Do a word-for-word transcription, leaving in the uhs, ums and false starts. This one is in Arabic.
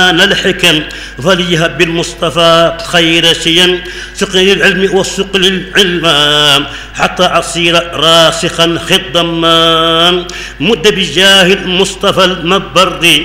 الحكم وليهب بالمصطفى خير شيء سقني العلم والسقل العلم حتى أصير راسخا خضما مد بجاه المصطفى المبر